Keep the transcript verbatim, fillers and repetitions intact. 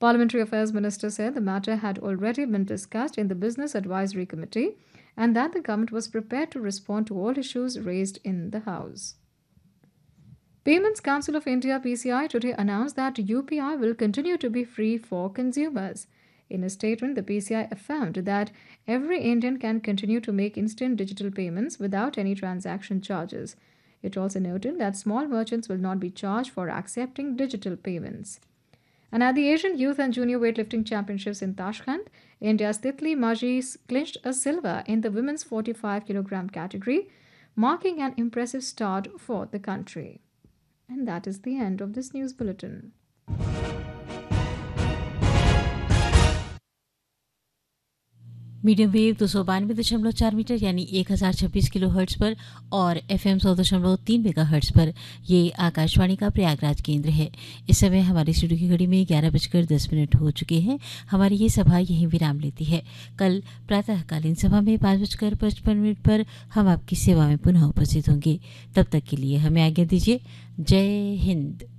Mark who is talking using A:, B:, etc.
A: Parliamentary Affairs Minister said the matter had already been discussed in the Business Advisory Committee and that the government was prepared to respond to all issues raised in the House. Payments Council of India P C I today announced that U P I will continue to be free for consumers. In a statement, the P C I affirmed that every Indian can continue to make instant digital payments without any transaction charges. It also noted that small merchants will not be charged for accepting digital payments. And at the Asian Youth and Junior Weightlifting Championships in Tashkent, India's Titli Maji clinched a silver in the women's forty-five kilogram category, marking an impressive start for the country. And that is the end of this news bulletin.
B: Medium wave दो सौ बानवे दशमलव चार metre यानी एक हज़ार छब्बीस kilo hertz पर और एफ एम सौ दशमलव तीन मेगा हर्ट्स पर ये आकाशवाणी का प्रयागराज केंद्र है। इस समय हमारी स्टूडियो की घड़ी में ग्यारह बजकर दस मिनट हो चुके हैं। हमारी ये सभा यहीं विराम लेती है। कल प्रातःकालीन सभा में पाँच बजकर पचपन मिनट पर हम आपकी सेवा में पुनः उपस्थित होंगे। तब तक के लिए हमें आज्ञा दीजिए। जय हिंद।